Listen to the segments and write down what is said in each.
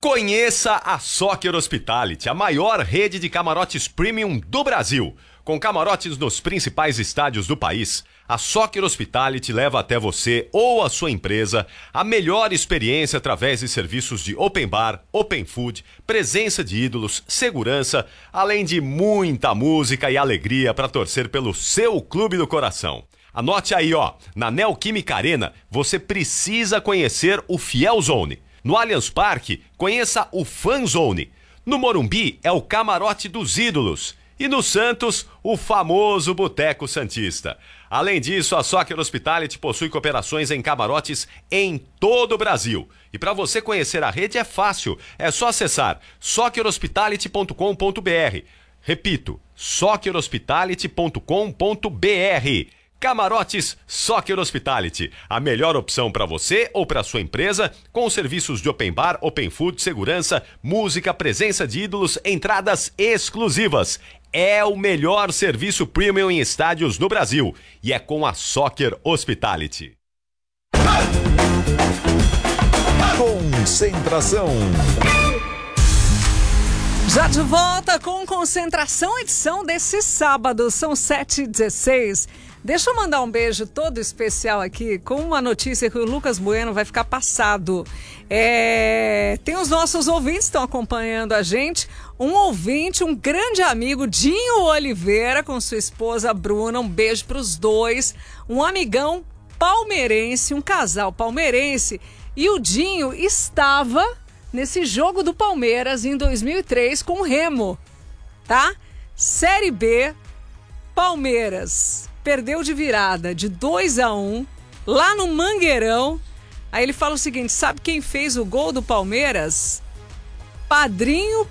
Conheça a Soccer Hospitality, a maior rede de camarotes premium do Brasil. Com camarotes nos principais estádios do país, a Soccer Hospitality leva até você ou a sua empresa a melhor experiência através de serviços de open bar, open food, presença de ídolos, segurança, além de muita música e alegria para torcer pelo seu clube do coração. Anote aí, na Neoquímica Arena, você precisa conhecer o Fiel Zone. No Allianz Parque, conheça o Fan Zone. No Morumbi, é o Camarote dos Ídolos. E no Santos, o famoso Boteco Santista. Além disso, a Soccer Hospitality possui cooperações em camarotes em todo o Brasil. E para você conhecer a rede é fácil, é só acessar soccerhospitality.com.br. Repito, soccerhospitality.com.br. Camarotes Soccer Hospitality, a melhor opção para você ou para sua empresa, com serviços de open bar, open food, segurança, música, presença de ídolos, entradas exclusivas. É o melhor serviço premium em estádios no Brasil e é com a Soccer Hospitality. Concentração. Já de volta com Concentração, edição desse sábado, são 7h16. Deixa eu mandar um beijo todo especial aqui com uma notícia que o Lucas Bueno vai ficar passado. Tem os nossos ouvintes que estão acompanhando a gente. Um ouvinte, um grande amigo, Dinho Oliveira, com sua esposa Bruna. Um beijo para os dois. Um amigão palmeirense, um casal palmeirense. E o Dinho estava nesse jogo do Palmeiras em 2003 com o Remo, tá? Série B, Palmeiras perdeu de virada de 2-1 lá no Mangueirão. Aí ele fala o seguinte: sabe quem fez o gol do Palmeiras? Pedrinho,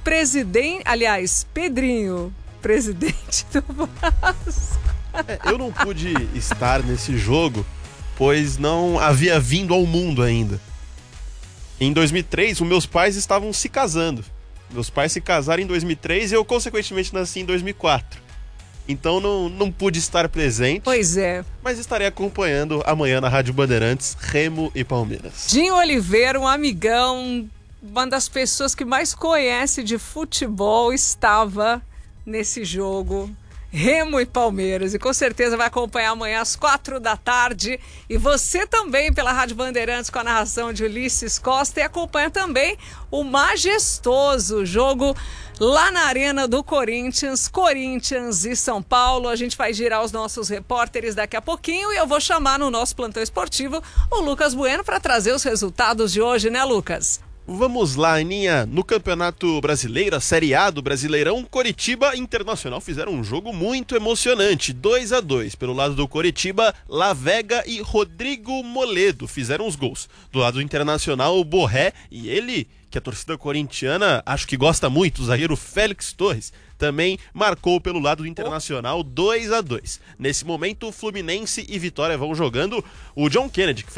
presidente do Vasco. Eu não pude estar nesse jogo, pois não havia vindo ao mundo ainda. Em 2003, os meus pais estavam se casando. Meus pais se casaram em 2003 e eu, consequentemente, nasci em 2004. Então não pude estar presente. Pois é. Mas estarei acompanhando amanhã na Rádio Bandeirantes, Remo e Palmeiras. Dinho Oliveira, um amigão, uma das pessoas que mais conhece de futebol, estava nesse jogo, Remo e Palmeiras. E com certeza vai acompanhar amanhã às 4h. E você também pela Rádio Bandeirantes com a narração de Ulisses Costa. E acompanha também o majestoso jogo lá na Arena do Corinthians e São Paulo. A gente vai girar os nossos repórteres daqui a pouquinho e eu vou chamar no nosso plantão esportivo o Lucas Bueno para trazer os resultados de hoje, né, Lucas? Vamos lá, Aninha. No Campeonato Brasileiro, a Série A do Brasileirão, Coritiba e Internacional fizeram um jogo muito emocionante, 2-2. Pelo lado do Coritiba, La Vega e Rodrigo Moledo fizeram os gols. Do lado do Internacional, o Borré e ele, que a torcida corintiana acho que gosta muito, o zagueiro Félix Torres, também marcou pelo lado do Internacional 2-2. Nesse momento, Fluminense e Vitória vão jogando. O John Kennedy, que